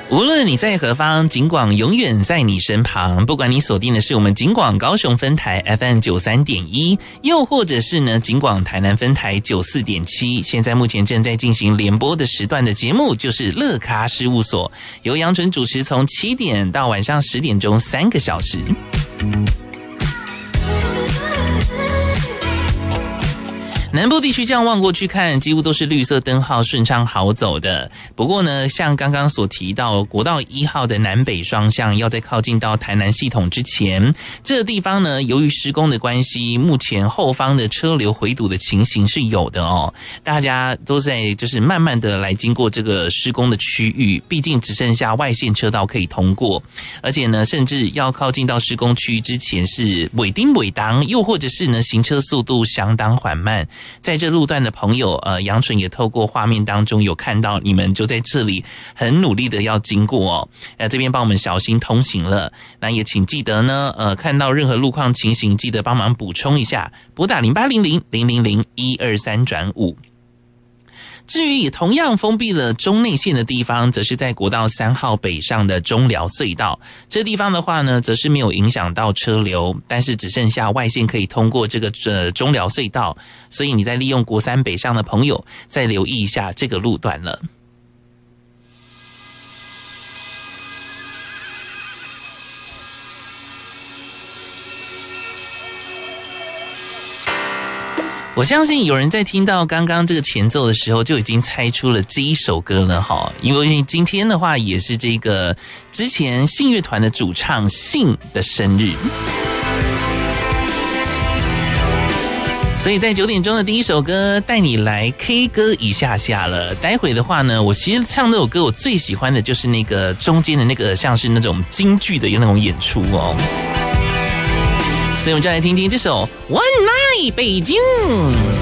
无论你在何方，警广永远在你身旁。不管你锁定的是我们警广高雄分台 FM 93.1，又或者是呢警广台南分台94.7。现在目前正在进行联播的时段的节目就是乐咖事务所，由杨纯主持，从7点到晚上10点钟3个小时。南部地区这样望过去看，几乎都是绿色灯号，顺畅好走的。不过呢，像刚刚所提到国道1号的南北双向，要在靠近到台南系统之前，这个地方呢，由于施工的关系，目前后方的车流回堵的情形是有的哦。大家都在就是慢慢的来经过这个施工的区域，毕竟只剩下外线车道可以通过，而且呢，甚至要靠近到施工区之前是尾丁尾当，又或者是呢行车速度相当缓慢。在这路段的朋友，杨纯也透过画面当中有看到你们就在这里很努力的要经过哦，这边帮我们小心通行了。那也请记得呢，看到任何路况情形，记得帮忙补充一下，拨打0800-000-123-5。至于也同样封闭了中内线的地方，则是在国道3号北上的中寮隧道。这地方的话呢，则是没有影响到车流，但是只剩下外线可以通过这个中寮隧道，所以你在利用国3北上的朋友，再留意一下这个路段了。我相信有人在听到刚刚这个前奏的时候就已经猜出了这一首歌了哈，因为今天的话也是这个之前信乐团的主唱信的生日，所以在9点钟的第一首歌带你来 K 歌一下下了。待会的话呢，我其实唱这首歌我最喜欢的就是那个中间的那个像是那种京剧的那种演出哦。所以我们就来听听这首 One Night 北京。